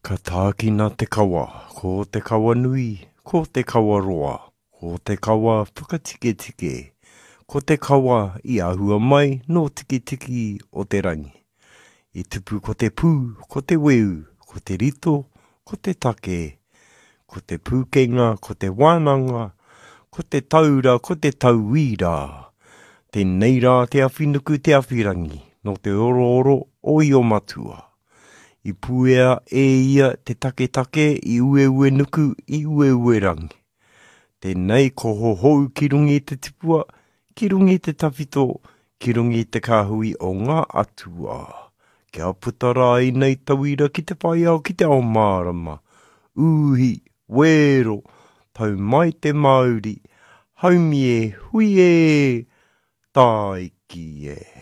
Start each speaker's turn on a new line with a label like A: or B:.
A: Ka tākina te kawa, ko te kawa nui, ko te kawa roa, ko te kawa whakatike-tike, ko te kawa I ahua mai no tiki-tiki o te rangi. I tupu ko te pū, ko te weu, ko te rito, ko te take, ko te pūkenga, ko te wānanga, ko te taura, ko te tauira. Tēnei rā te awhinuku te awhirangi, no te oro o I o matua. I puea e ia te take I ue nuku I ue rangi. Tēnei ko hohou ki rungi te tipua, ki rungi te tawhito, ki rungi te kāhui o ngā atua. Kia putara I nei tauira ki te whaiau ki te ao mārama. Uhi, wero, tau mai te Māori, haumi e, hui e, taiki e.